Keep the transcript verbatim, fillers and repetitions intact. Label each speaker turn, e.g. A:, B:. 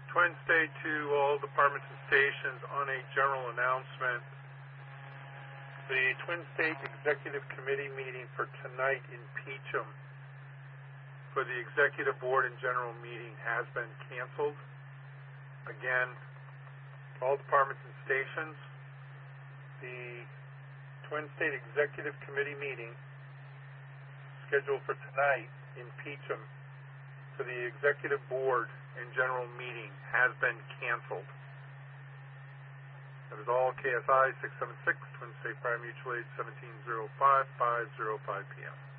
A: Twin State to all departments and stations on a general announcement. The Twin State Executive Committee meeting for tonight in Peacham for the Executive Board and General Meeting has been canceled. Again, all departments and stations, the Twin State Executive Committee meeting scheduled for tonight in Peacham for the Executive Board and General Meeting has been canceled. That is all. K S I six seven six, Twin State Fire Mutual Aid seventeen oh five, five oh five p m